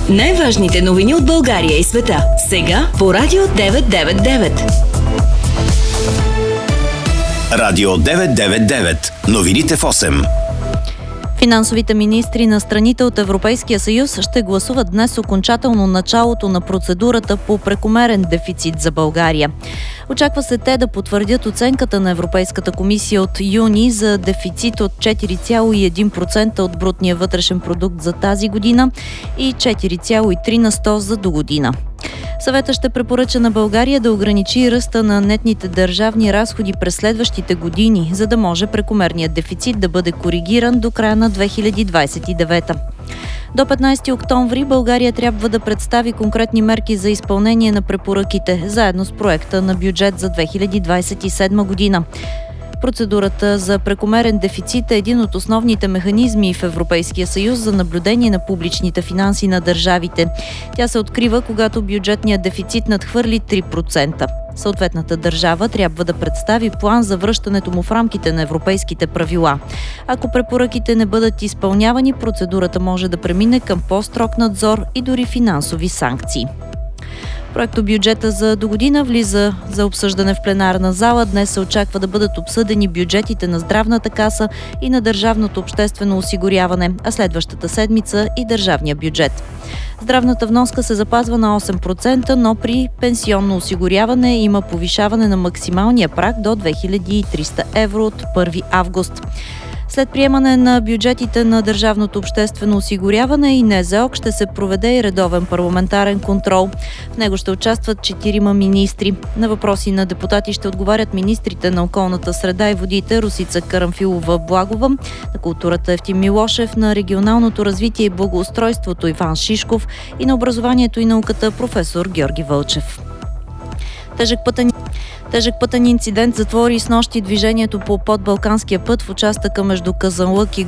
Най-важните новини от България и света. Сега по Радио 999. Радио 999. Новините в 8. Финансовите министри на страните от Европейския съюз ще гласуват днес окончателно началото на процедурата по прекомерен дефицит за България. Очаква се те да потвърдят оценката на Европейската комисия от юни за дефицит от 4,1% от брутния вътрешен продукт за тази година и 4,3% за догодина. Съветът ще препоръча на България да ограничи ръста на нетните държавни разходи през следващите години, за да може прекомерният дефицит да бъде коригиран до края на 2029. До 15 октомври България трябва да представи конкретни мерки за изпълнение на препоръките, заедно с проекта на бюджет за 2027 година. Процедурата за прекомерен дефицит е един от основните механизми в Европейския съюз за наблюдение на публичните финанси на държавите. Тя се открива, когато бюджетният дефицит надхвърли 3%. Съответната държава трябва да представи план за връщането му в рамките на европейските правила. Ако препоръките не бъдат изпълнявани, процедурата може да премине към по-строг надзор и дори финансови санкции. Проектобюджета за догодина влиза за обсъждане в пленарна зала. Днес се очаква да бъдат обсъдени бюджетите на Здравната каса и на Държавното обществено осигуряване, а следващата седмица и държавния бюджет. Здравната вноска се запазва на 8%, но при пенсионно осигуряване има повишаване на максималния праг до 2300 евро от 1 август. След приемане на бюджетите на Държавното обществено осигуряване и НЗОК ще се проведе и редовен парламентарен контрол. В него ще участват 4 министри. На въпроси на депутати ще отговарят министрите на околната среда и водите Росица Карамфилова-Благова, на културата Евтим Милошев, на регионалното развитие и благоустройството Иван Шишков и на образованието и науката професор Георги Вълчев. Тежък пътен инцидент затвори снощи движението по подбалканския път в участъка между Казанлък и